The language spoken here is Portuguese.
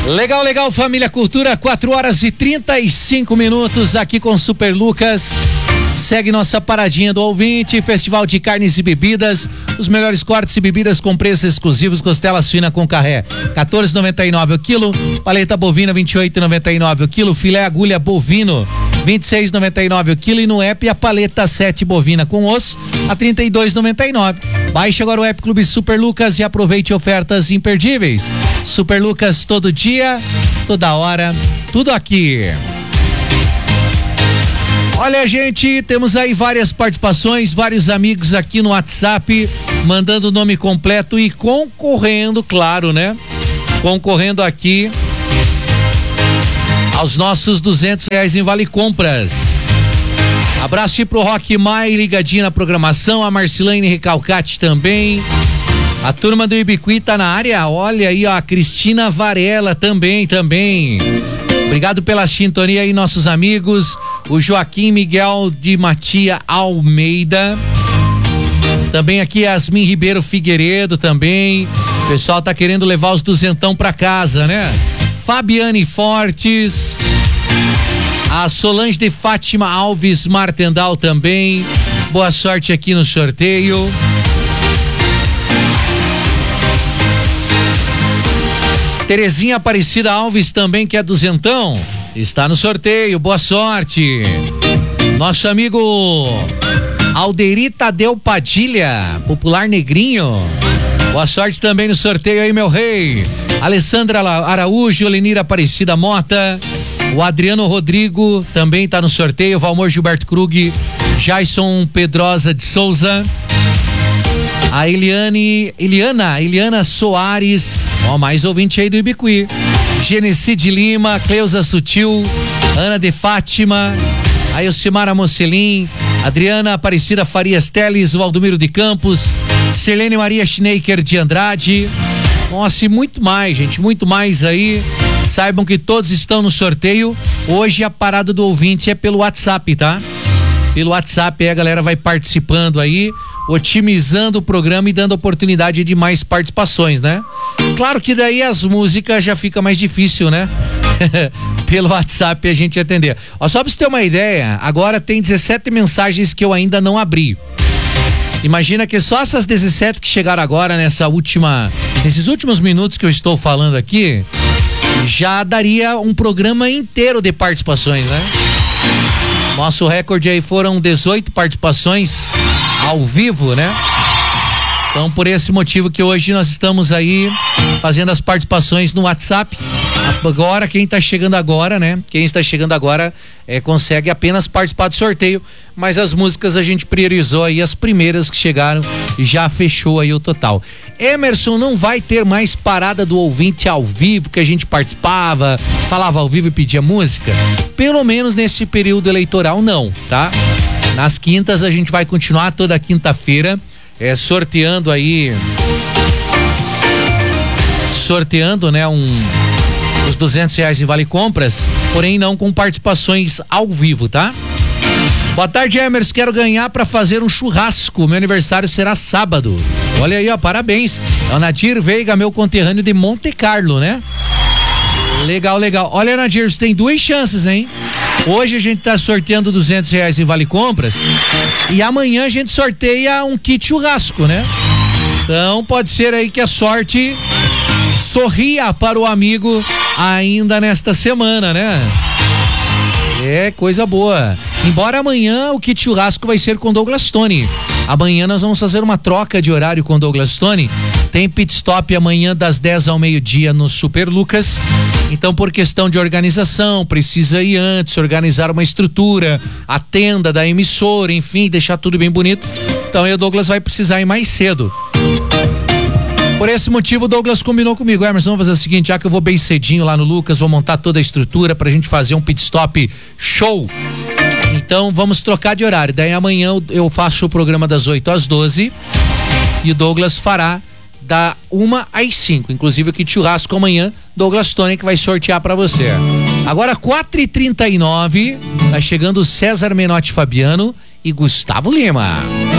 Legal, família Cultura, 4h35 aqui com Super Lucas. Segue nossa paradinha do ouvinte, Festival de Carnes e Bebidas, os melhores cortes e bebidas com preços exclusivos, costela suína com carré, R$14,99 o quilo, paleta bovina R$28,99 o quilo, filé agulha bovino R$26,99 o quilo e no app a paleta 7 bovina com osso a R$32,99. Baixe agora o app Clube Super Lucas e aproveite ofertas imperdíveis. Super Lucas todo dia, toda hora, tudo aqui. Olha, gente, temos aí várias participações, vários amigos aqui no WhatsApp mandando o nome completo e concorrendo, claro, né? Concorrendo aqui aos nossos R$200 em Vale Compras. Abraço aí pro Rock Mai, ligadinho na programação, a Marcilane Recalcate também. A turma do Ibiqui tá na área, olha aí, ó, a Cristina Varela também. Obrigado pela sintonia aí, nossos amigos. O Joaquim Miguel de Matia Almeida. Também aqui Yasmin Ribeiro Figueiredo também. O pessoal tá querendo levar os duzentão pra casa, né? Fabiane Fortes. A Solange de Fátima Alves Martendal também. Boa sorte aqui no sorteio. Terezinha Aparecida Alves também, que é duzentão, está no sorteio, boa sorte. Nosso amigo Alderi Tadeu Padilha, popular negrinho, boa sorte também no sorteio aí, meu rei. Alessandra Araújo, Lenira Aparecida Mota, o Adriano Rodrigo também está no sorteio, Valmor Gilberto Krug, Jason Pedrosa de Souza, a Eliana Soares, ó, mais ouvinte aí do Ibiqui. Genesi de Lima, Cleusa Sutil, Ana de Fátima, a Elcimara Mocelin, Adriana Aparecida Farias Teles, Valdomiro de Campos, Selene Maria Schneiker de Andrade. Nossa, e muito mais, gente, muito mais aí. Saibam que todos estão no sorteio. Hoje a parada do ouvinte é pelo WhatsApp, tá? Pelo WhatsApp aí a galera vai participando aí, otimizando o programa e dando oportunidade de mais participações, né? Claro que daí as músicas já fica mais difícil, né? Pelo WhatsApp a gente atender. Ó, só pra você ter uma ideia, agora tem 17 mensagens que eu ainda não abri. Imagina que só essas 17 que chegaram agora nesses últimos minutos que eu estou falando aqui, já daria um programa inteiro de participações, né? Nosso recorde aí foram 18 participações ao vivo, né? Então, por esse motivo que hoje nós estamos aí fazendo as participações no WhatsApp. Agora, quem está chegando agora, né? Quem está chegando agora consegue apenas participar do sorteio, mas as músicas a gente priorizou aí, as primeiras que chegaram e já fechou aí o total. Emerson, não vai ter mais parada do ouvinte ao vivo que a gente participava, falava ao vivo e pedia música? Pelo menos nesse período eleitoral não, tá? Nas quintas a gente vai continuar toda quinta-feira sorteando aí, né, os R$200 em Vale Compras, porém não com participações ao vivo, tá? Boa tarde, Emerson, quero ganhar pra fazer um churrasco, meu aniversário será sábado. Olha aí, ó, parabéns. É o Nadir Veiga, meu conterrâneo de Monte Carlo, né? Legal. Olha, Nadir, você tem 2 chances, hein? Hoje a gente tá sorteando R$200 em Vale Compras e amanhã a gente sorteia um kit churrasco, né? Então pode ser aí que a sorte sorria para o amigo ainda nesta semana, né? É coisa boa. Embora amanhã o kit churrasco vai ser com Douglas Tony. Amanhã nós vamos fazer uma troca de horário com Douglas Tony. Tem pit stop amanhã das 10 ao meio-dia no Super Lucas. Então, por questão de organização, precisa ir antes, organizar uma estrutura, a tenda da emissora, enfim, deixar tudo bem bonito. Então, aí o Douglas vai precisar ir mais cedo. Por esse motivo, o Douglas combinou comigo, Emerson, vamos fazer o seguinte, já que eu vou bem cedinho lá no Lucas, vou montar toda a estrutura pra gente fazer um pit stop show. Então, vamos trocar de horário. Daí amanhã eu faço o programa das 8 às 12 e o Douglas fará da 1 às 5. Inclusive o kit churrasco amanhã, Douglas Tony que vai sortear pra você. Agora 4h39, tá chegando César Menotti Fabiano e Gustavo Lima.